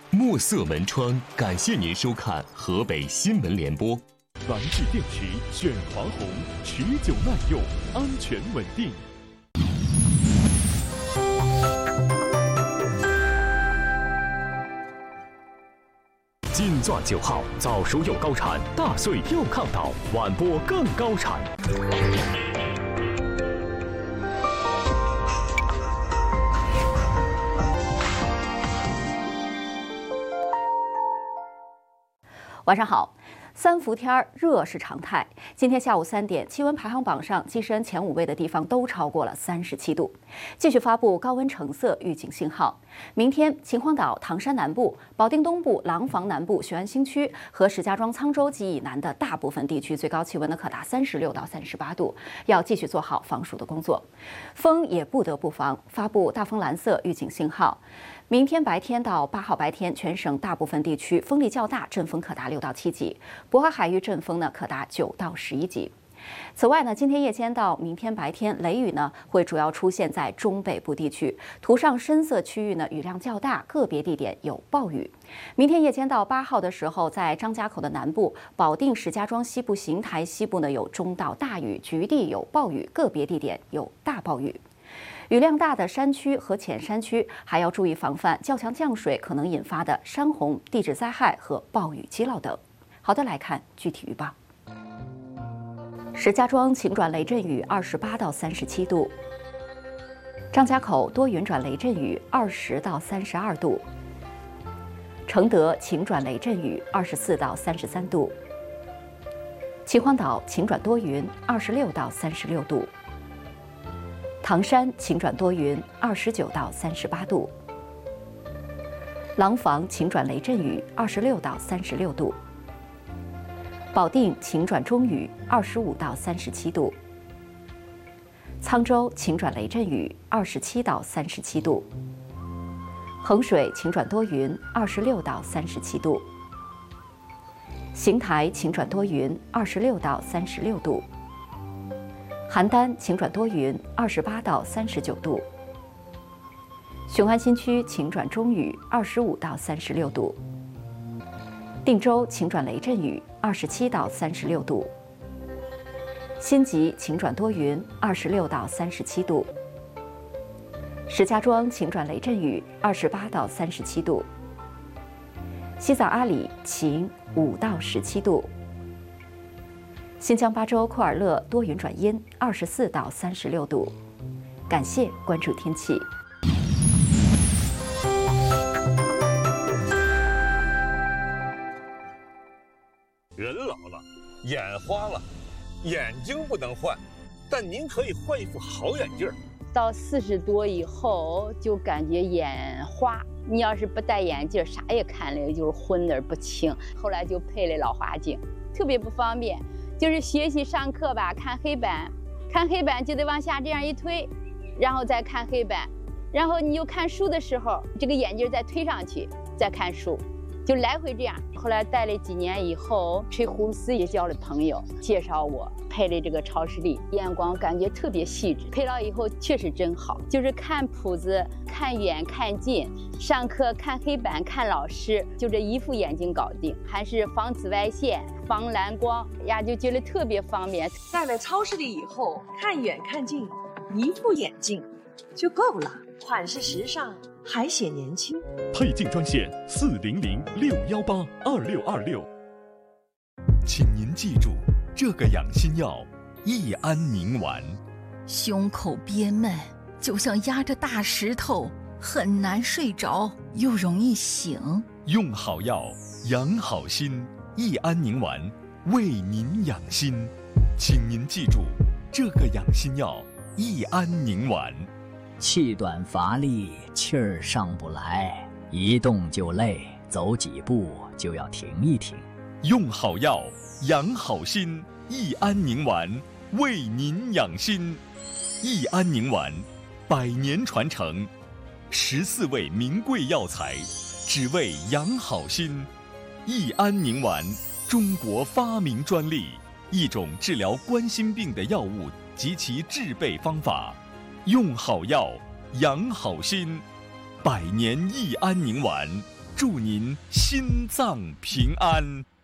墨色门窗感谢您收看河北新闻联播。 蓝质电池选华虹，持久耐用，安全稳定。 金钻9号，早熟又高产，大穗又抗倒，晚播更高产。 晚上好，3伏天热是常态。今天下午3点，气温排行榜上跻身前5位的地方都超过了37度，继续发布高温橙色预警信号。明天，秦皇岛、唐山南部、保定东部、廊坊南部、雄安新区和石家庄、沧州及以南的大部分地区，最高气温可达36到38度，要继续做好防暑的工作。风也不得不防，发布大风蓝色预警信号。明天白天到8号白天，全省大部分地区风力较大，阵风可达6到7级，渤海海域阵风可达9到11级。此外今天夜间到明天白天，雷雨会主要出现在中北部地区，图上深色区域雨量较大，个别地点有暴雨。明天夜间到8号的时候，在张家口的南部、保定、石家庄西部、邢台西部有中到大雨，局地有暴雨，个别地点有大暴雨。雨量大的山区和浅山区还要注意防范较强降水可能引发的山洪、地质灾害和暴雨积涝等。好的，来看具体预报。石家庄晴转雷阵雨28到37度，张家口多云转雷阵雨20到32度，承德晴转雷阵雨24到33度，秦皇岛晴转多云26到36度。唐山晴转多云29到38度，廊坊晴转雷阵雨26到36度，保定晴转中雨25到37度，沧州晴转雷阵雨27到37度，衡水晴转多云26到37度，邢台晴转多云26到36度，邯郸晴转多云28到39度，雄安新区晴转中雨25到36度，定州晴转雷阵雨27到36度，新集晴转多云26到37度，石家庄晴转雷阵雨28到37度，西藏阿里晴5到17度，新疆巴州库尔勒多云转阴24到36度。感谢关注天气。 人老了，眼花了，眼睛不能换，但您可以换一副好眼镜。 到40多以后就感觉眼花，你要是不戴眼镜，啥也看了就是昏而不清。后来就配了老花镜，特别不方便。就是学习上课吧，看黑板就得往下这样一推，然后再看黑板，然后你又看书的时候，这个眼镜再推上去，再看书，就来回这样。后来戴了几年以后，吹胡丝也交了朋友，介绍我配了这个超视力，眼光感觉特别细致，配了以后确实真好，就是看谱子、看远看近，上课看黑板、看老师，就这一副眼镜搞定，还是防紫外线、防蓝光呀，就觉得特别方便。 戴了超视力以后，看远看近，一副眼镜就够了，款式时尚，还显年轻。 配镜专线400-618-2626。 请您记住，这个养心药益安宁丸。 胸口憋闷，就像压着大石头，很难睡着，又容易醒。 用好药，养好心，益安宁丸为您养心。请您记住，这个养心药益安宁丸。 气短乏力，气儿上不来，一动就累，走几步就要停一停。 用好药，养好心，益安宁丸为您养心。益安宁丸100年传承，14味名贵药材，只为养好心。益安宁丸，中国发明专利，一种治疗冠心病的药物及其制备方法。用好药，养好心，100年益安宁丸， 祝您心脏平安。